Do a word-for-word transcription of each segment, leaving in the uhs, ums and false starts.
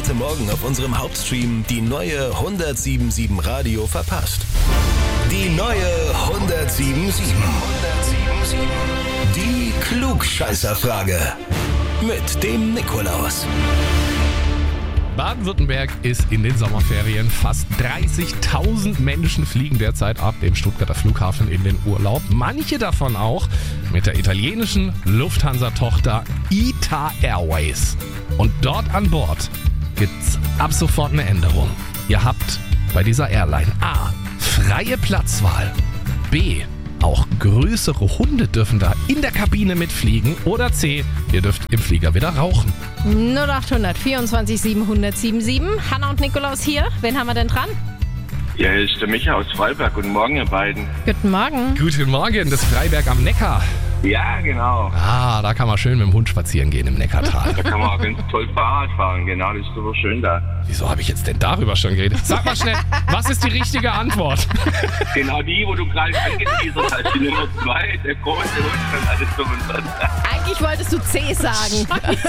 heute Morgen auf unserem Hauptstream die neue hundertsiebenundsiebzig Radio verpasst? Die neue hundertsiebenundsiebzig. Die Klugscheißerfrage. Mit dem Nikolaus. Baden-Württemberg ist in den Sommerferien. Fast dreißigtausend Menschen fliegen derzeit ab dem Stuttgarter Flughafen in den Urlaub. Manche davon auch mit der italienischen Lufthansa-Tochter I T A Airways. Und dort an Bord gibt's ab sofort eine Änderung. Ihr habt bei dieser Airline A. freie Platzwahl, B. auch größere Hunde dürfen da in der Kabine mitfliegen oder C. ihr dürft im Flieger wieder rauchen. null acht hundert vierundzwanzig siebenhundert siebenundsiebzig. Hanna und Nikolaus hier. Wen haben wir denn dran? Ja, hier ist der Micha aus Freiberg. Guten Morgen, ihr beiden. Guten Morgen. Guten Morgen, das Freiberg am Neckar. Ja, genau. Ah, da kann man schön mit dem Hund spazieren gehen im Neckartal. Da kann man auch ganz toll Fahrrad fahren. Genau, das ist super schön da. Wieso habe ich jetzt denn darüber schon geredet? Sag mal schnell, was ist die richtige Antwort? Genau die, wo du gerade angeteasert hast. Die Nummer zwei, der große Hund und alles drum und dran. Eigentlich wolltest du C sagen.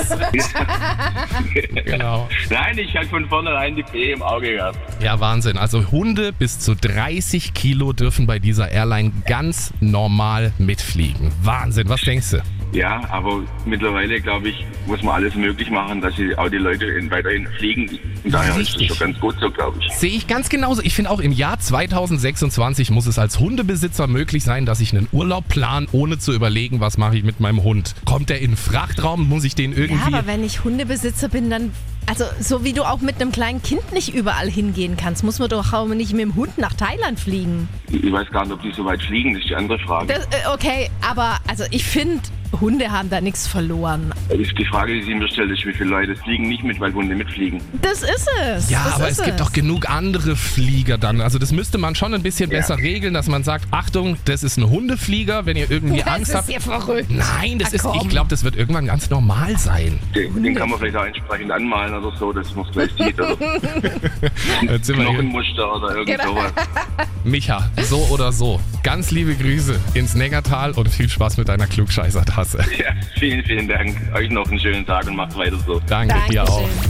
Genau. Nein, ich hatte von vornherein die B im Auge gehabt. Ja, Wahnsinn. Also Hunde bis zu dreißig Kilo dürfen bei dieser Airline ganz normal mitfliegen. Wahnsinn, was denkst du? Ja, aber mittlerweile, glaube ich, muss man alles möglich machen, dass sie auch die Leute in, weiterhin fliegen. Und daher Richtig. ist das schon ganz gut so, glaube ich. Sehe ich ganz genauso. Ich finde auch im Jahr zweitausendsechsundzwanzig muss es als Hundebesitzer möglich sein, dass ich einen Urlaub plane, ohne zu überlegen, was mache ich mit meinem Hund. Kommt der in den Frachtraum, muss ich den irgendwie... Ja, aber wenn ich Hundebesitzer bin, dann... Also so wie du auch mit einem kleinen Kind nicht überall hingehen kannst, muss man doch auch nicht mit dem Hund nach Thailand fliegen. Ich weiß gar nicht, ob die so weit fliegen, das ist die andere Frage. Das, äh, okay, aber also ich finde, Hunde haben da nichts verloren. Die Frage, die sie mir stellt, ist, wie viele Leute fliegen nicht mit, weil Hunde mitfliegen. Das ist es. Ja, das aber ist es gibt es. doch genug andere Flieger dann. Also das müsste man schon ein bisschen Ja. besser regeln, dass man sagt, Achtung, das ist ein Hundeflieger, wenn ihr irgendwie Das Angst ist habt. ja verrückt. Nein, das Ach, ist, ich komm. glaube, das wird irgendwann ganz normal sein. Den, den kann man vielleicht auch entsprechend anmalen oder so, dass man es gleich sieht. Oder Jetzt sind wir hier. Knochenmuster oder irgend Genau. sowas. Micha, so oder so. Ganz liebe Grüße ins Neckartal und viel Spaß mit deiner Klugscheißer-Tasse. Ja, vielen, vielen Dank. Euch noch einen schönen Tag und macht weiter so. Danke dir auch. Dankeschön.